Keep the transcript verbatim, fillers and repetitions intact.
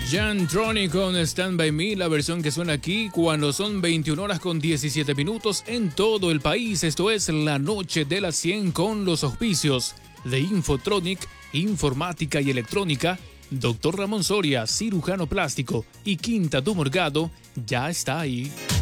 Jan Tronic con Stand By Me, la versión que suena aquí cuando son veintiuna horas con diecisiete minutos en todo el país. Esto es La Noche de las cien con los auspicios de Infotronic, Informática y Electrónica, Doctor Ramón Soria, cirujano plástico y Quinta do Morgado, ya está ahí.